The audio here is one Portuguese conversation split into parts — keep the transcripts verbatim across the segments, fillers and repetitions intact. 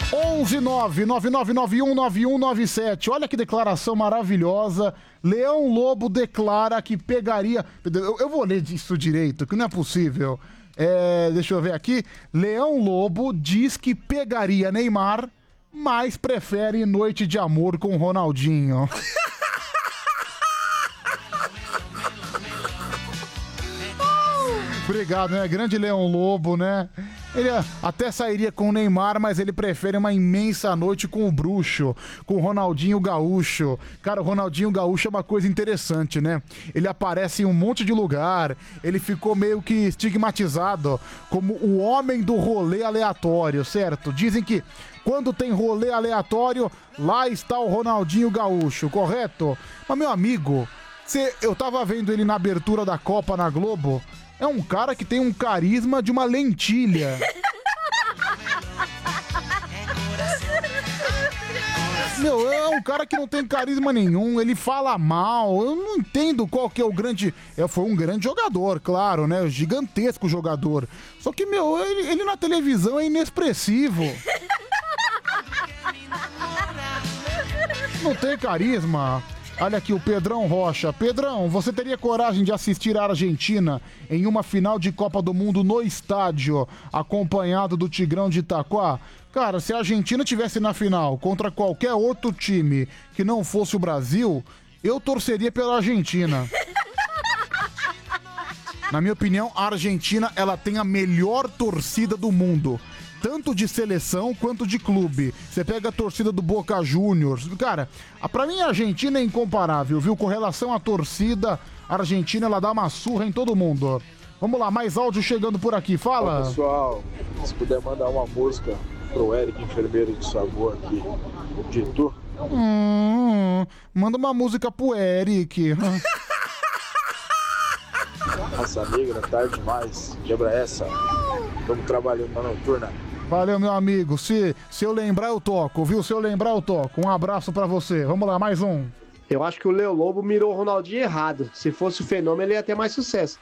onze nove nove nove nove um nove um nove sete. Olha que declaração maravilhosa. Leão Lobo declara que pegaria... Eu, eu vou ler isso direito, que não é possível. É, deixa eu ver aqui. Leão Lobo diz que pegaria Neymar, mas prefere noite de amor com Ronaldinho. Obrigado, né? Grande Leão Lobo, né? Ele até sairia com o Neymar, mas ele prefere uma imensa noite com o bruxo, com o Ronaldinho Gaúcho. Cara, o Ronaldinho Gaúcho é uma coisa interessante, né? Ele aparece em um monte de lugar, ele ficou meio que estigmatizado como o homem do rolê aleatório, certo? Dizem que quando tem rolê aleatório, lá está o Ronaldinho Gaúcho, correto? Mas, meu amigo, cê, eu tava vendo ele na abertura da Copa na Globo. É um cara que tem um carisma de uma lentilha. Meu, é um cara que não tem carisma nenhum, ele fala mal, eu não entendo qual que é o grande... É, foi um grande jogador, claro, né? Gigantesco jogador. Só que, meu, ele, ele na televisão é inexpressivo. Não tem carisma. Olha aqui o Pedrão Rocha. Pedrão, você teria coragem de assistir a Argentina em uma final de Copa do Mundo no estádio, acompanhado do Tigrão de Itaquá? Cara, se a Argentina tivesse na final contra qualquer outro time que não fosse o Brasil, eu torceria pela Argentina. Na minha opinião, a Argentina, ela tem a melhor torcida do mundo. Tanto de seleção quanto de clube. Você pega a torcida do Boca Juniors. Cara, pra mim a Argentina é incomparável, viu? Com relação à torcida, a Argentina, ela dá uma surra em todo mundo. Vamos lá, mais áudio chegando por aqui. Fala. Olá, pessoal, se puder mandar uma música pro Eric, enfermeiro de sabor aqui de Itu. Hum, manda uma música pro Eric. Nossa amiga, não é tarde demais. Quebra essa. Estamos trabalhando na noturna. Valeu, meu amigo. Se, se eu lembrar, eu toco, viu? Se eu lembrar, eu toco. Um abraço pra você. Vamos lá, mais um. Eu acho que o Leo Lobo mirou o Ronaldinho errado. Se fosse o Fenômeno, ele ia ter mais sucesso.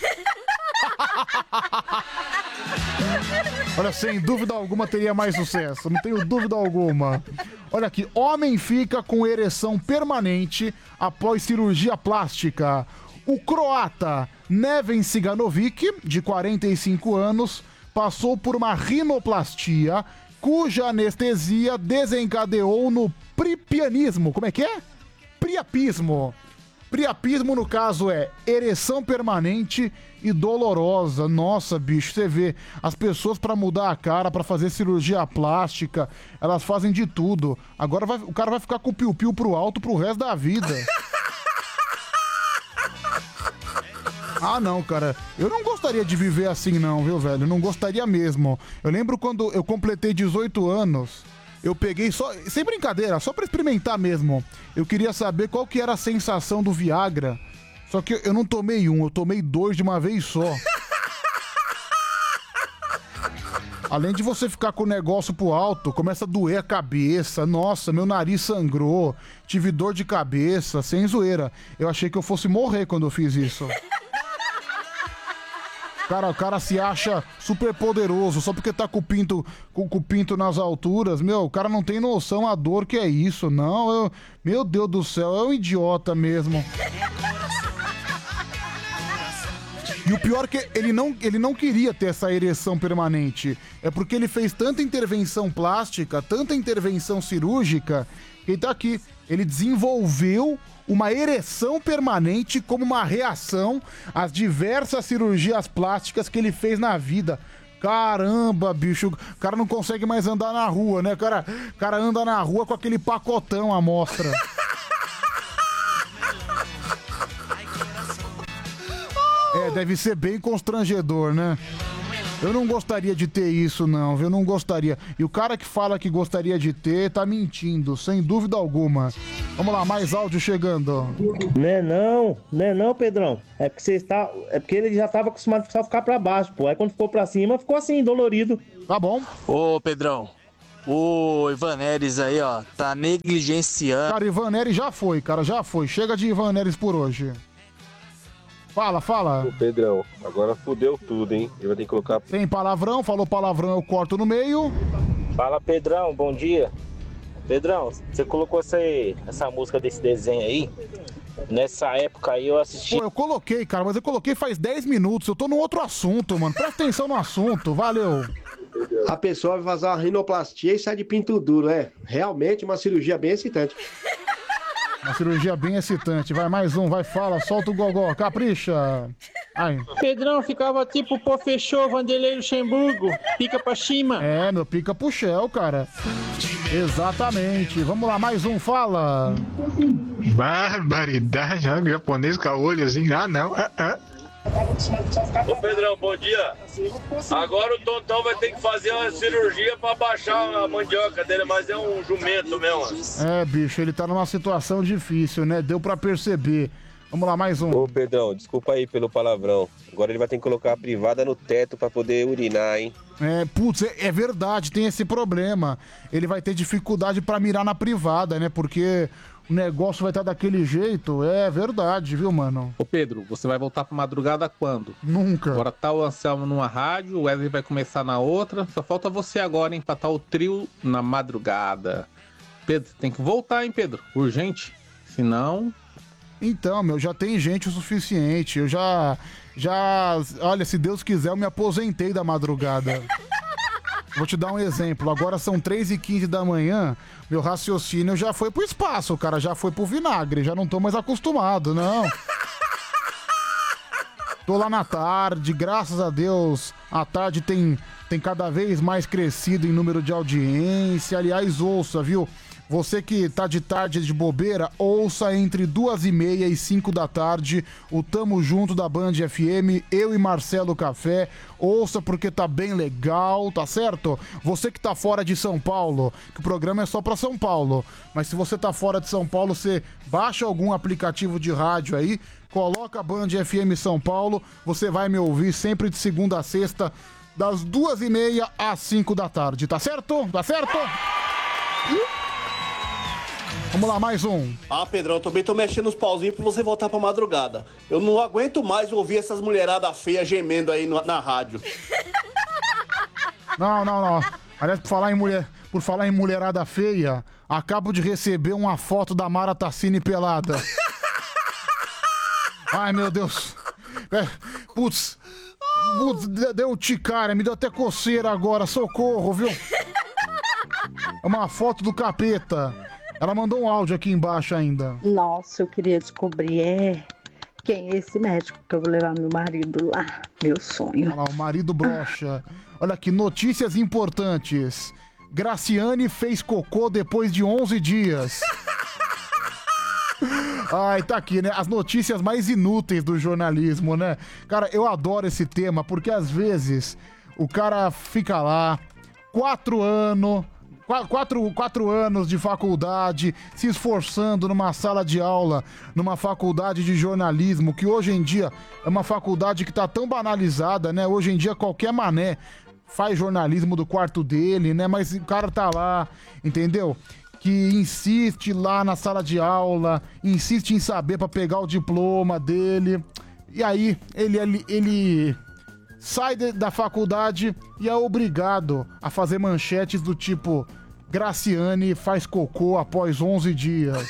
Olha, sem dúvida alguma teria mais sucesso. Não tenho dúvida alguma. Olha aqui. Homem fica com ereção permanente após cirurgia plástica. O croata Neven Ciganovic, de quarenta e cinco anos, passou por uma rinoplastia cuja anestesia desencadeou no priapismo. Como é que é? Priapismo. Priapismo, no caso, é ereção permanente e dolorosa. Nossa, bicho, você vê, as pessoas pra mudar a cara, pra fazer cirurgia plástica, elas fazem de tudo. Agora vai, o cara vai ficar com o piu-piu pro alto pro resto da vida. Ah, não, cara, eu não gostaria de viver assim não, viu, velho? Não gostaria mesmo. Eu lembro quando eu completei dezoito anos, eu peguei só, sem brincadeira, só pra experimentar mesmo. Eu queria saber qual que era a sensação do Viagra. Só que eu não tomei um, eu tomei dois de uma vez só. Além de você ficar com o negócio pro alto, começa a doer a cabeça. Nossa, meu nariz sangrou, tive dor de cabeça, sem zoeira. Eu achei que eu fosse morrer quando eu fiz isso. Cara, o cara se acha super poderoso só porque tá com o pinto, com, com o pinto nas alturas. Meu, o cara não tem noção a dor que é isso. Não, eu, meu Deus do céu, é um idiota mesmo. E o pior é que ele não, ele não queria ter essa ereção permanente. É porque ele fez tanta intervenção plástica, tanta intervenção cirúrgica, que ele tá aqui. Ele desenvolveu uma ereção permanente como uma reação às diversas cirurgias plásticas que ele fez na vida. Caramba, bicho, o cara não consegue mais andar na rua, né? O cara, o cara anda na rua com aquele pacotão à mostra. É, deve ser bem constrangedor, né? Eu não gostaria de ter isso, não, viu? Eu não gostaria. E o cara que fala que gostaria de ter, tá mentindo, sem dúvida alguma. Vamos lá, mais áudio chegando. Né não, né não, Pedrão. É porque você está, é porque ele já tava acostumado a só ficar pra baixo, pô. Aí quando ficou pra cima, ficou assim, dolorido. Tá bom. Ô, Pedrão, o Ivan Neres aí, ó, tá negligenciando. Cara, Ivan Neres já foi, cara, já foi. Chega de Ivan Neres por hoje. Fala, fala. Ô, Pedrão, agora fudeu tudo, hein? Ele vai ter que colocar... Tem palavrão, falou palavrão, eu corto no meio. Fala, Pedrão, bom dia. Pedrão, você colocou essa, essa música desse desenho aí? Nessa época aí eu assisti... Pô, eu coloquei, cara, mas eu coloquei faz dez minutos. Eu tô num outro assunto, mano. Presta atenção no assunto, valeu. A pessoa vai fazer uma rinoplastia e sai de pinto duro, é. Realmente uma cirurgia bem excitante. Uma cirurgia bem excitante. Vai, mais um, vai, fala, solta o gogó, capricha. Ai. Pedrão ficava tipo, pô, fechou, Vanderlei Luxemburgo, pica pra cima. É, meu, pica pro Shell, cara. Exatamente. Vamos lá, mais um, fala. Barbaridade, né? Japonês com a olho assim, ah não, ah, ah. Ô Pedrão, bom dia. Agora o Tontão vai ter que fazer uma cirurgia pra baixar a mandioca dele, mas é um jumento mesmo. É, bicho, ele tá numa situação difícil, né? Deu pra perceber. Vamos lá, mais um. Ô, Pedrão, desculpa aí pelo palavrão. Agora ele vai ter que colocar a privada no teto pra poder urinar, hein? É, putz, é, é verdade, tem esse problema. Ele vai ter dificuldade pra mirar na privada, né? Porque o negócio vai estar daquele jeito. É verdade, viu, mano? Ô Pedro, você vai voltar pra madrugada quando? Nunca. Agora tá o Anselmo numa rádio, o Wesley vai começar na outra. Só falta você agora, hein, pra tá o trio na madrugada. Pedro, tem que voltar, hein, Pedro? Urgente. Senão... Então, meu, já tem gente o suficiente. Eu já, já, olha, se Deus quiser, eu me aposentei da madrugada. Vou te dar um exemplo. Agora são três e quinze da manhã, meu raciocínio já foi pro espaço, o cara já foi pro vinagre, já não tô mais acostumado, não. Tô lá na tarde, graças a Deus, a tarde tem, tem cada vez mais crescido em número de audiência. Aliás, ouça, viu? Você que tá de tarde de bobeira, ouça entre duas e meia e cinco da tarde o Tamo Junto da Band F M, eu e Marcelo Café. Ouça porque tá bem legal, tá certo? Você que tá fora de São Paulo, que o programa é só pra São Paulo, mas se você tá fora de São Paulo, você baixa algum aplicativo de rádio aí, coloca a Band F M São Paulo, você vai me ouvir sempre de segunda a sexta, das duas e meia às cinco da tarde, tá certo? Tá certo? Vamos lá, mais um. Ah, Pedrão, eu também tô mexendo os pauzinhos pra você voltar pra madrugada. Eu não aguento mais ouvir essas mulheradas feias gemendo aí no, na rádio. Não, não, não. Aliás, por falar em mulher, por falar em mulherada feia, acabo de receber uma foto da Mara Tassini pelada. Ai, meu Deus. É, putz, putz, deu ticária, me deu até coceira agora, socorro, viu? É uma foto do capeta. Ela mandou um áudio aqui embaixo ainda. Nossa, eu queria descobrir é, quem é esse médico que eu vou levar meu marido lá. Meu sonho. Olha lá, o marido brocha. Olha aqui, notícias importantes. Graciane fez cocô depois de onze dias. Ai, tá aqui, né? As notícias mais inúteis do jornalismo, né? Cara, eu adoro esse tema porque às vezes o cara fica lá, quatro anos... Quatro, quatro anos de faculdade, se esforçando numa sala de aula, numa faculdade de jornalismo, que hoje em dia é uma faculdade que tá tão banalizada, né? Hoje em dia qualquer mané faz jornalismo do quarto dele, né? Mas o cara tá lá, entendeu? Que insiste lá na sala de aula, insiste em saber pra pegar o diploma dele. E aí, ele... ele, ele sai de, da faculdade e é obrigado a fazer manchetes do tipo Graciane faz cocô após onze dias.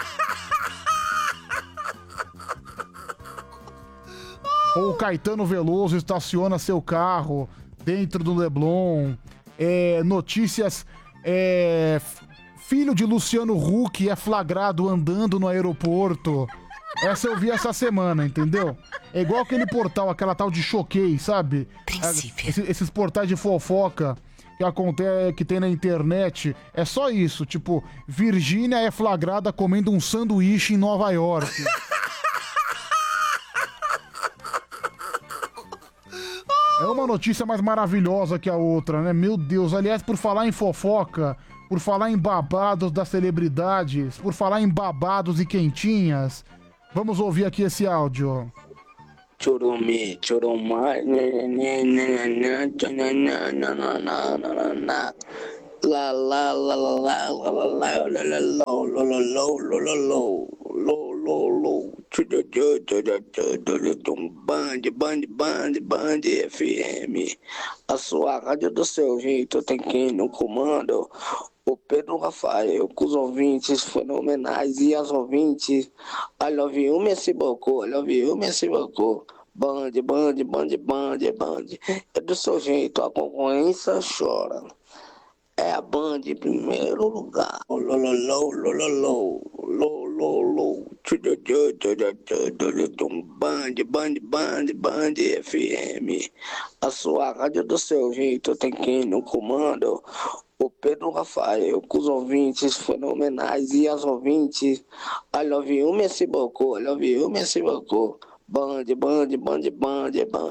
Ou Caetano Veloso estaciona seu carro dentro do Leblon. É, notícias... É, filho de Luciano Huck é flagrado andando no aeroporto. Essa eu vi essa semana, entendeu? É igual aquele portal, aquela tal de Choquei, sabe? Esse, esses portais de fofoca que acontece, que tem na internet. É só isso, tipo, Virgínia é flagrada comendo um sanduíche em Nova York. É uma notícia mais maravilhosa que a outra, né? Meu Deus, aliás, por falar em fofoca, por falar em babados das celebridades, por falar em babados e quentinhas... Vamos ouvir aqui esse áudio. Chorome, choroma, la la la la la la la la la la la la la la la Band, Band, Band, Band F M. A sua rádio do seu jeito tem quem no comando. O Pedro Rafael, com os ouvintes fenomenais e as ouvintes. I love you, merci beaucoup. I love you, merci beaucoup. Band, Band, Band, Band, Band. É do seu jeito, a concorrência chora. É a Band em primeiro lugar. Lololô, lololô, lololô. Band, Band, Band, Band F M. A sua rádio do seu jeito tem quem no comando. O Pedro Rafael, com os ouvintes fenomenais e as ouvintes. I love you, merci beaucoup. I love you, merci beaucoup. Band, Band, Band, Band, Band.